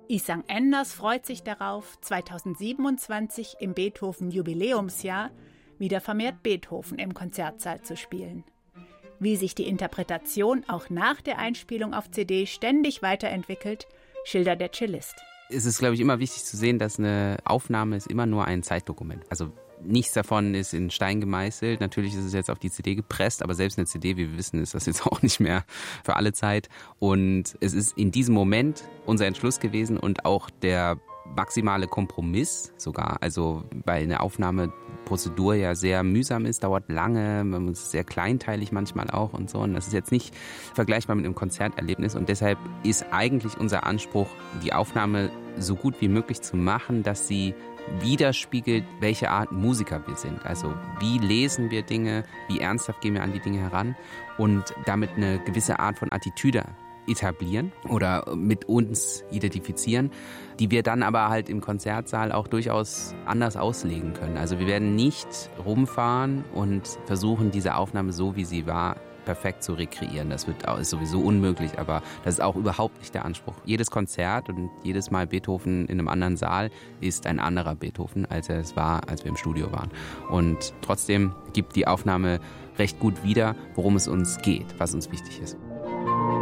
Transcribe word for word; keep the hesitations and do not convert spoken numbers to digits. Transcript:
Isang Enders freut sich darauf, zweitausendsiebenundzwanzig im Beethoven-Jubiläumsjahr wieder vermehrt Beethoven im Konzertsaal zu spielen. Wie sich die Interpretation auch nach der Einspielung auf C D ständig weiterentwickelt, schildert der Cellist. Es ist, glaube ich, immer wichtig zu sehen, dass eine Aufnahme ist immer nur ein Zeitdokument. Also nichts davon ist in Stein gemeißelt. Natürlich ist es jetzt auf die C D gepresst, aber selbst eine C D, wie wir wissen, ist das jetzt auch nicht mehr für alle Zeit. Und es ist in diesem Moment unser Entschluss gewesen und auch der maximale Kompromiss sogar. Also weil eine Aufnahmeprozedur ja sehr mühsam ist, dauert lange, man muss sehr kleinteilig manchmal auch und so. Und das ist jetzt nicht vergleichbar mit einem Konzerterlebnis. Und deshalb ist eigentlich unser Anspruch, die Aufnahme so gut wie möglich zu machen, dass sie widerspiegelt, welche Art Musiker wir sind. Also wie lesen wir Dinge, wie ernsthaft gehen wir an die Dinge heran und damit eine gewisse Art von Attitüde etablieren oder mit uns identifizieren, die wir dann aber halt im Konzertsaal auch durchaus anders auslegen können. Also wir werden nicht rumfahren und versuchen, diese Aufnahme so, wie sie war, perfekt zu rekreieren. Das wird ist sowieso unmöglich, aber das ist auch überhaupt nicht der Anspruch. Jedes Konzert und jedes Mal Beethoven in einem anderen Saal ist ein anderer Beethoven, als er es war, als wir im Studio waren. Und trotzdem gibt die Aufnahme recht gut wieder, worum es uns geht, was uns wichtig ist.